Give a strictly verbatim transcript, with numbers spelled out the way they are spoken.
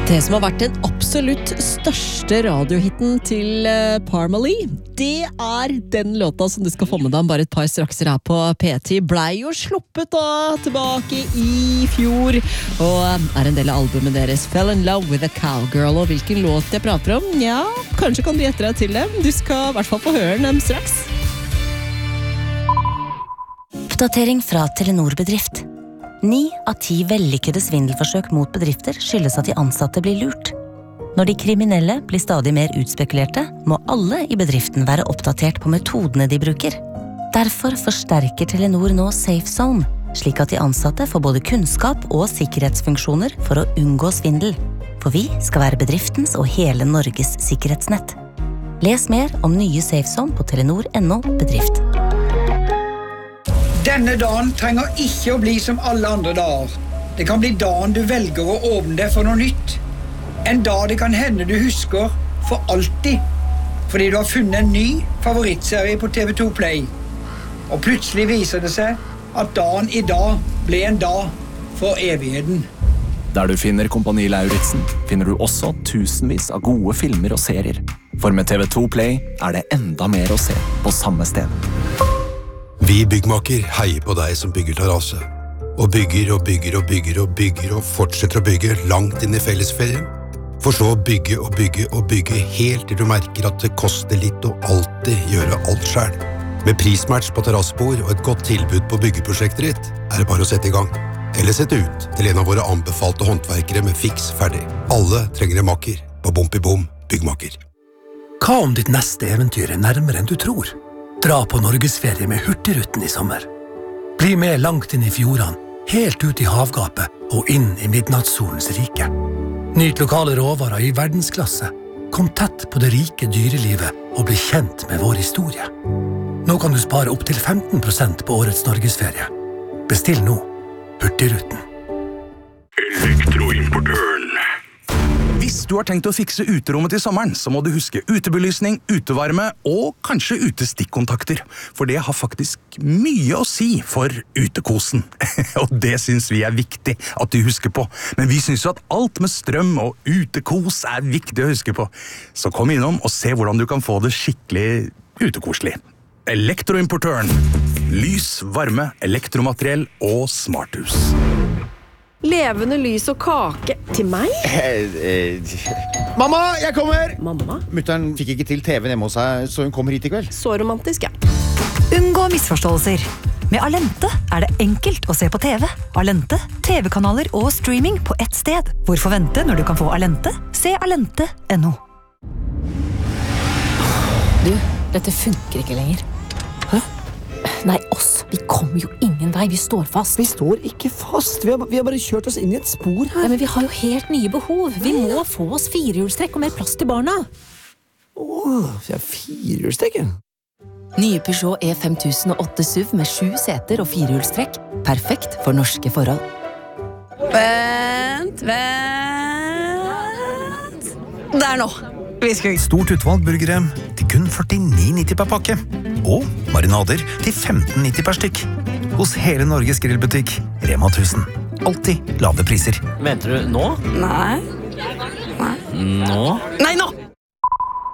Det som har vært den absolutt største radiohitten til uh, Parmalee, det er den låta som du skal få med deg om bare et par strakser her på P ti. Blei jo sluppet da tilbake i fjor, og er en del av albumet deres Fell in Love with a Cowgirl. Og hvilken låt jeg prater om? Ja, kanskje kan du gjette deg til dem. Du skal i hvert fall få høre dem straks. Oppdatering fra Telenor Bedrift. Ni av ti vellykkede svindelforsøk mot bedrifter skyldes at de ansatte blir lurt. Når de kriminelle blir stadig mer utspekulerte, må alle i bedriften være oppdatert på metodene de bruker. Derfor forsterker Telenor nå Safe Zone, slik at de ansatte får både kunnskap og sikkerhetsfunksjoner for å unngå svindel. For vi skal være bedriftens og hele Norges sikkerhetsnett. Les mer om nye Safe Zone på telenor punktum no bedrift. Denne dagen trenger ikke å bli som alle andre dager. Det kan bli dagen du velger å åpne deg for noe nytt. En dag det kan hende du husker for alltid. Fordi du har funnet en ny favorittserie på T V to Play. Og plutselig viser det seg at dagen i dag ble en dag for evigheten. Der du finner Kompani Lauritzen, finner du også tusenvis av gode filmer og serier. For med T V to Play er det enda mer å se på samme sted. Vi byggmaker heier på deg som bygger terrasse. Og bygger og bygger og bygger og bygger og fortsetter å bygge langt inn i fellesferien. For så å bygge og bygge og bygge helt til du merker at det koster litt å alltid gjøre alt selv. Med prismatch på terrassebord og et godt tilbud på byggeprosjektet ditt, er det bare å sette i gang. Eller sette ut til en av våre anbefalte håndverkere med fiks ferdig. Alle trenger en makker på Bom i Bom byggmaker. Hva om ditt neste eventyr er nærmere enn du tror? Dra på Norgesferie med Hurtigruten i sommer. Bli med langt inn i fjordene, helt ut i havgapet og inn i midnattssolens rike. Nyt lokale råvarer i verdensklasse. Kom tett på det rike dyrelivet og bli kjent med vår historie. Nå kan du spare opp til femten prosent på årets Norgesferie. Bestill nå. Hurtigruten. Elektroimportøren. Hvis du har tenkt å fikse uterommet til sommeren, så må du huske utebelysning, utevarme og kanskje utestikkontakter. For det har faktisk mye å si for utekosen. Og det synes vi er viktig at du husker på. Men vi synes jo at alt med strøm og utekos er viktig å huske på. Så kom innom og se hvordan du kan få det skikkelig utekoselig. Elektroimportøren. Lys, varme, elektromateriell og smarthus. Levende lys og kake til meg? Mamma, jeg kommer! Mamma? Mutteren fikk ikke til T V hjemme hos seg, så hun kommer hit i kveld. Så romantisk, ja. Unngå misforståelser. Med Alente er det enkelt å se på T V. Alente, T V-kanaler og streaming på ett sted. Hvorfor vente når du kan få Alente? Se alente punktum no. Du, dette funker ikke lenger. Hæ? Nei, oss. Vi kommer jo ingen vei. Vi står fast. Vi står ikke fast. Vi har, vi har bare kjørt oss inn i et spor her. Ja, men vi har jo helt nye behov. Vi må få oss firehjulstrekk og mer plass til barna. Åh, jeg er firehjulstrekk. Nye Peugeot E fem tusen og åtte S U V med sju seter og firehjulstrekk. Perfekt for norske forhold. Vent, vent. Der nå. Stort utvalg burgere til kun førtini nitti per pakke. Og marinader til femten nitti per stykk. Hos hele Norges grillbutikk, Rema tusen. Alltid lave priser. Mente du nå? Nei. Nå? Nei, nå!